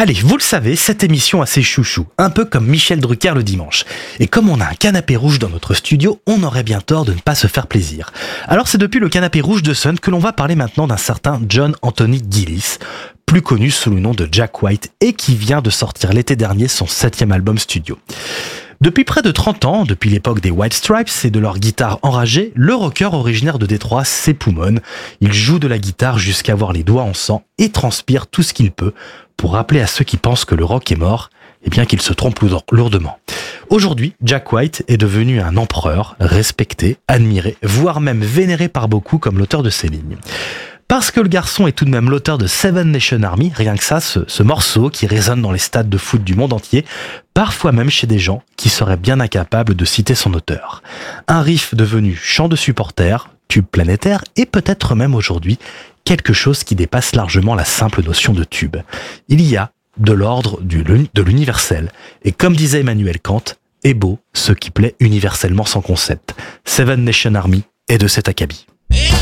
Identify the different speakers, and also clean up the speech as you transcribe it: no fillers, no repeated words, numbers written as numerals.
Speaker 1: Allez, vous le savez, cette émission a ses chouchous, un peu comme Michel Drucker le dimanche. Et comme on a un canapé rouge dans notre studio, on aurait bien tort de ne pas se faire plaisir. Alors c'est depuis le canapé rouge de Sun que l'on va parler maintenant d'un certain John Anthony Gillis, plus connu sous le nom de Jack White, et qui vient de sortir l'été dernier son 7e album studio. Depuis près de 30 ans, depuis l'époque des White Stripes et de leur guitare enragée, le rocker originaire de Détroit s'époumonne. Il joue de la guitare jusqu'à avoir les doigts en sang et transpire tout ce qu'il peut pour rappeler à ceux qui pensent que le rock est mort, eh bien qu'ils se trompent lourdement. Aujourd'hui, Jack White est devenu un empereur, respecté, admiré, voire même vénéré par beaucoup comme l'auteur de ces lignes. Parce que le garçon est tout de même l'auteur de Seven Nation Army, rien que ça, ce morceau qui résonne dans les stades de foot du monde entier, parfois même chez des gens qui seraient bien incapables de citer son auteur. Un riff devenu chant de supporter, tube planétaire et peut-être même aujourd'hui quelque chose qui dépasse largement la simple notion de tube. Il y a de l'ordre de l'universel et comme disait Emmanuel Kant, est beau ce qui plaît universellement sans concept. Seven Nation Army est de cet acabit.